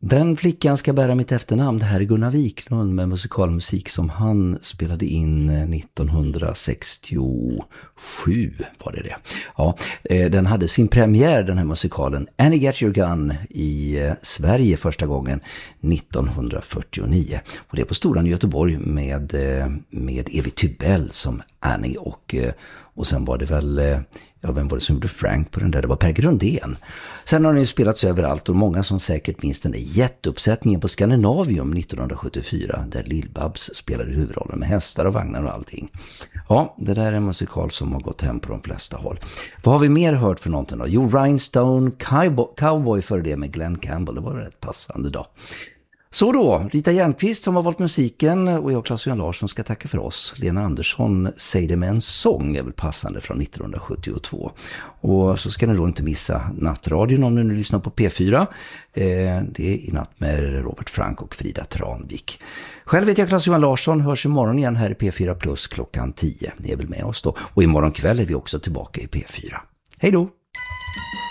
Den flickan ska bära mitt efternamn. Det här är Gunnar Wiklund med musikalmusik som han spelade in 1967 var det. Ja, den hade sin premiär, den här musikalen Annie Get Your Gun, i Sverige första gången 1949. Och det är på Storan i Göteborg med Evy Tybell som Annie och sen var det väl, vem var det som gjorde Frank på den där? Det var Per Grundén. Sen har den ju spelats överallt och många som säkert minns den där jätteuppsättningen på Scandinavium 1974 där Lill-Babs spelade huvudrollen med hästar och vagnar och allting. Ja, det där är en musikal som har gått hem på de flesta håll. Vad har vi mer hört för någonting då? Jo, Rhinestone Cowboy för det med Glenn Campbell. Det var rätt passande då. Så då, Rita Järnqvist som har valt musiken och jag, Claes-Johan Larsson, ska tacka för oss. Lena Andersson, Säg det med en sång, är väl passande från 1972. Och så ska ni då inte missa nattradion om ni nu lyssnar på P4. Det är i natt med Robert Frank och Frida Tranvik. Själv heter jag Claes-Johan Larsson, hörs imorgon igen här i P4 Plus klockan 10. Ni är väl med oss då. Och imorgon kväll är vi också tillbaka i P4. Hej då!